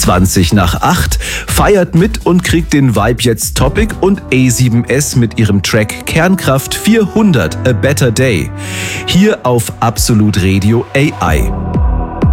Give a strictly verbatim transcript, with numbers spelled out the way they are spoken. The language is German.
zwanzig nach acht. Feiert mit und kriegt den Vibe jetzt Topic und A sieben S mit ihrem Track Kernkraft vierhundert, A Better Day. Hier auf Absolut Radio A I.